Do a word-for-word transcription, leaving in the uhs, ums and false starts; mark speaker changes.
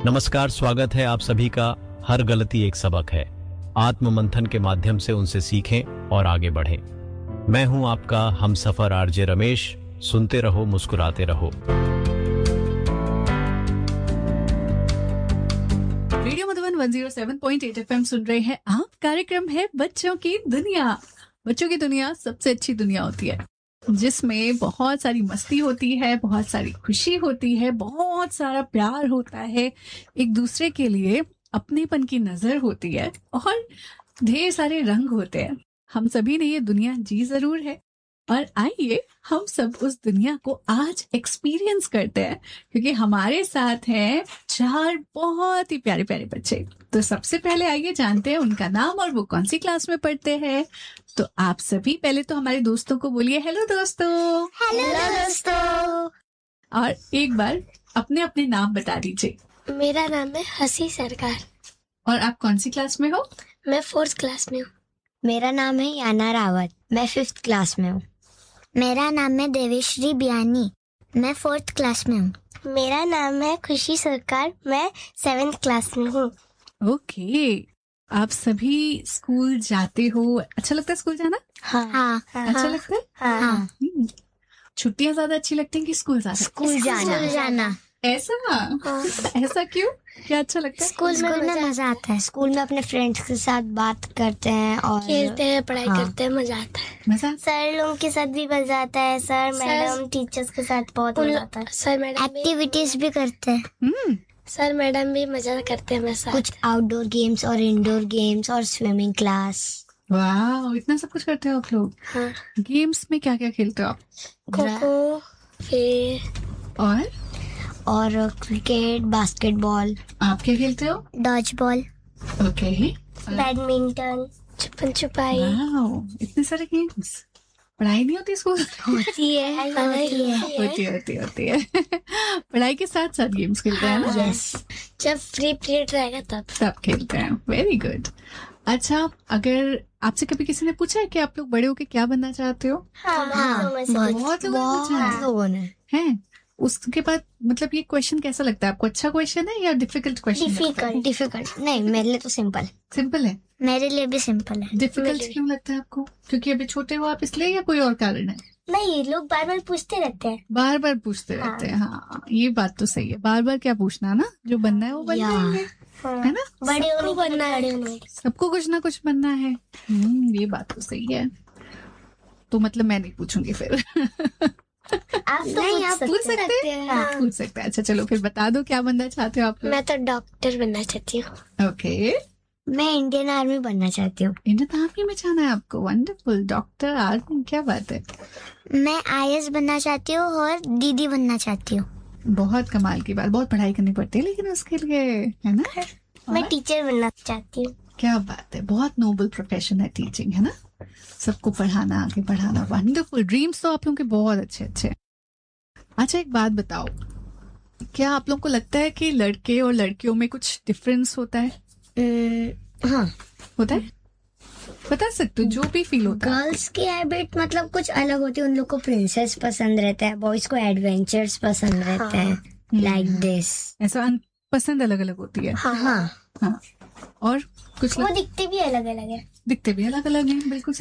Speaker 1: नमस्कार, स्वागत है आप सभी का। हर गलती एक सबक है। आत्म मंथन के माध्यम से उनसे सीखें और आगे बढ़ें। मैं हूं आपका हमसफर आरजे रमेश। सुनते रहो, मुस्कुराते रहो।
Speaker 2: रेडियो मधुबन एक सौ सात पॉइंट आठ एफएम सुन रहे हैं आप। कार्यक्रम है बच्चों की दुनिया। बच्चों की दुनिया सबसे अच्छी दुनिया होती है, जिसमें बहुत सारी मस्ती होती है, बहुत सारी खुशी होती है, बहुत सारा प्यार होता है, एक दूसरे के लिए अपनेपन की नजर होती है और ढेर सारे रंग होते हैं। हम सभी ने ये दुनिया जी जरूर है, और आइए हम सब उस दुनिया को आज एक्सपीरियंस करते हैं, क्योंकि हमारे साथ हैं चार बहुत ही प्यारे प्यारे बच्चे। तो सबसे पहले आइए जानते हैं उनका नाम और वो कौन सी क्लास में पढ़ते हैं। तो आप सभी पहले तो हमारे दोस्तों को बोलिए हेलो दोस्तों।
Speaker 3: हेलो दोस्तों।
Speaker 2: और एक बार अपने अपने नाम बता दीजिए।
Speaker 3: मेरा नाम है हसी सरकार।
Speaker 2: और आप कौन सी क्लास में हो?
Speaker 3: मैं फोर्थ क्लास में हूँ।
Speaker 4: मेरा नाम है याना रावत, मैं फिफ्थ क्लास में हूँ।
Speaker 5: मेरा नाम है देवेश्री बियानी, मैं फोर्थ क्लास में हूँ।
Speaker 3: मेरा नाम है खुशी सरकार, मैं सेवेंथ क्लास में हूँ।
Speaker 2: ओके, आप सभी स्कूल जाते हो? अच्छा लगता है स्कूल जाना?
Speaker 3: हाँ
Speaker 5: हाँ
Speaker 2: अच्छा
Speaker 3: हाँ,
Speaker 2: लगता है?
Speaker 3: हाँ,
Speaker 5: हाँ।
Speaker 2: हम्म। छुट्टियां ज्यादा अच्छी लगती हैं कि स्कूल ज्यादा?
Speaker 4: स्कूल जाना
Speaker 5: स्कूल जाना।
Speaker 2: ऐसा?
Speaker 3: हाँ।
Speaker 2: ऐसा क्यों? क्या अच्छा लगता है?
Speaker 3: स्कूल में
Speaker 5: स्कूल में
Speaker 3: मजा
Speaker 5: मजा आता है।
Speaker 4: स्कूल में अपने फ्रेंड्स के साथ बात करते हैं और
Speaker 3: खेलते हैं, पढ़ाई
Speaker 4: हाँ।
Speaker 3: करते हैं, मजा आता है।
Speaker 2: मजा?
Speaker 5: सर लोगों के साथ भी मजा आता है। सर
Speaker 3: सर-
Speaker 5: मैडम टीचर्स के साथ बहुत
Speaker 3: उन
Speaker 5: मजा आता है।
Speaker 3: सर मैडम भी
Speaker 5: एक्टिविटीज भी करते हैं।
Speaker 2: हम्म।
Speaker 3: सर मैडम भी मजा करते हैं मेरे साथ।
Speaker 4: कुछ आउटडोर गेम्स और इंडोर गेम्स और स्विमिंग क्लास।
Speaker 2: वाह, इतना सब कुछ करते हो आप लोग।
Speaker 3: हाँ,
Speaker 2: गेम्स में क्या क्या खेलते हो आप?
Speaker 3: खो खो, फिर
Speaker 2: और
Speaker 4: और क्रिकेट, बास्केटबॉल।
Speaker 2: आप क्या खेलते हो?
Speaker 5: Dodge ball,
Speaker 2: okay.
Speaker 5: बैडमिंटन।
Speaker 3: छुपन छुपाई।
Speaker 2: वाह, इतने सारे गेम्स। पढ़ाई नहीं होती स्कूल?
Speaker 4: होती है
Speaker 5: होती है।
Speaker 2: होती है होती है होती है पढ़ाई के साथ साथ गेम्स खेलते हैं ना?
Speaker 4: यस।
Speaker 3: जब फ्री पीरियड रहेगा तब।
Speaker 2: सब खेलते हैं। Very good. अच्छा, अगर आपसे कभी किसी ने पूछा है कि आप लोग बड़े होके क्या बनना चाहते हो?
Speaker 5: हाँ
Speaker 4: हाँ,
Speaker 5: लोगों से
Speaker 4: बहुत
Speaker 2: बहुत लोगों ने पूछा
Speaker 4: बहुत
Speaker 2: है।
Speaker 4: लोगों ने।
Speaker 2: हैं? उसके बाद मतलब ये क्वेश्चन कैसा लगता है आपको? अच्छा क्वेश्चन है या डिफिकल्ट क्वेश्चन?
Speaker 5: डिफिकल्ट।
Speaker 4: डिफिकल्ट नहीं, मेरे लिए तो सिंपल।
Speaker 2: सिंपल है।
Speaker 5: मेरे लिए भी सिंपल है।
Speaker 2: डिफिकल्ट
Speaker 3: मेरे-
Speaker 2: क्यों लगता है आपको? क्योंकि अभी छोटे हो आप इसलिए, या कोई और कारण है?
Speaker 5: नहीं, लोग बार बार पूछते रहते हैं।
Speaker 2: बार बार पूछते
Speaker 5: हाँ।
Speaker 2: रहते हैं। हाँ, ये बात तो सही है। बार बार क्या पूछना ना, जो बनना है वो बन
Speaker 4: या।
Speaker 2: जाएंगे, है ना?
Speaker 5: बड़े
Speaker 3: सबको
Speaker 5: होने
Speaker 3: बनना है।
Speaker 5: बड़े होने
Speaker 2: सबको कुछ ना कुछ बनना है। हम्म, ये बात तो सही है। तो मतलब मैं नहीं पूछूंगी फिर।
Speaker 5: आप तो
Speaker 2: नहीं,
Speaker 5: पूछ
Speaker 2: आप पूछ
Speaker 5: सकते
Speaker 2: सकते हैं।
Speaker 5: हाँ।
Speaker 2: आप पूछ सकते हैं। अच्छा चलो, फिर बता दो क्या बनना चाहते हो आप लोग?
Speaker 3: मैं तो डॉक्टर बनना चाहती हूँ।
Speaker 2: ओके।
Speaker 4: मैं इंडियन आर्मी बनना चाहती हूँ।
Speaker 2: इंडियन आर्मी में जाना है आपको? वंडरफुल। डॉक्टर, आर्मी, क्या बात है।
Speaker 5: मैं आईएएस बनना चाहती हूँ और दीदी बनना चाहती हूँ।
Speaker 2: बहुत कमाल की बात। बहुत पढ़ाई करनी पड़ती है लेकिन उसके लिए, है ना?
Speaker 5: मैं
Speaker 2: और?
Speaker 5: टीचर बनना चाहती हूँ।
Speaker 2: क्या बात है। बहुत नोबल प्रोफेशन है टीचिंग, है ना? सबको पढ़ाना, आगे बढ़ाना। वंडरफुल। ड्रीम्स तो आप लोगों के बहुत अच्छे अच्छे। अच्छा, एक बात बताओ, क्या आप लोगों को लगता है कि लड़के और लड़कियों में कुछ डिफरेंस होता है?
Speaker 4: अम्म, हाँ,
Speaker 2: होता है? बता सकते हो जो भी फील होता है।
Speaker 4: गर्ल्स की हैबिट मतलब कुछ अलग होती है। उन लोग को प्रिंसेस पसंद रहता है, बॉयज को एडवेंचर्स पसंद रहते हैं, लाइक दिस।
Speaker 2: ऐसा अन- पसंद अलग अलग होती है।
Speaker 4: हाँ।
Speaker 2: हाँ। और कुछ
Speaker 5: वो
Speaker 2: लग...
Speaker 5: दिखते भी अलग अलग है।
Speaker 2: दिखते भी अलग अलग हैं, बिल्कुल।